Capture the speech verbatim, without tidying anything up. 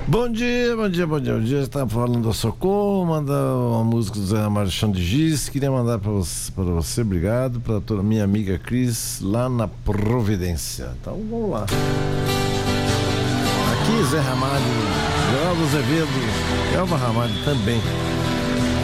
Bom dia, bom dia, bom dia. Bom dia, está falando da Socorro, manda uma música do Zé Marchand de Giz. Queria mandar para você, para você, obrigado, para toda minha amiga Cris, lá na Providência. Então vamos lá. Aqui Zé Ramalho, Geraldo Azevedo, Elba Ramalho também.